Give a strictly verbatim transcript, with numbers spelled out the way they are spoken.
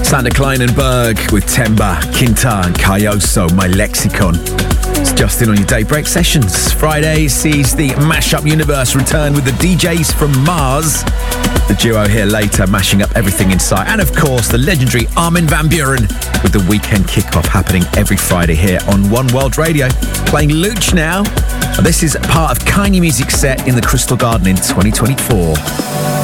Sander Kleinenberg with Temba, Kinta and Kayoso, My Lexicon. It's Justin on your Daybreak Sessions. Friday sees the Mashup Universe return with the D Js from Mars. The duo here later, mashing up everything in sight. And of course, the legendary Armin van Buuren with the weekend kickoff happening every Friday here on One World Radio. Playing Luch now. This is part of Kanye Music's set in the Crystal Garden in twenty twenty-four.